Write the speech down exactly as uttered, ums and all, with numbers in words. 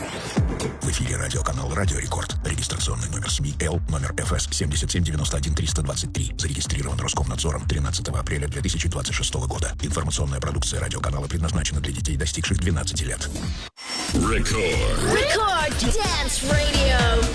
В эфире радиоканал «Радио Рекорд». Регистрационный номер СМИ Л, номер эф эс семь семь девять один три два три. Зарегистрирован Роскомнадзором тринадцатого апреля две тысячи двадцать шестого года. Информационная продукция радиоканала предназначена для детей, достигших двенадцати лет. Рекорд. Рекорд Dance Radio.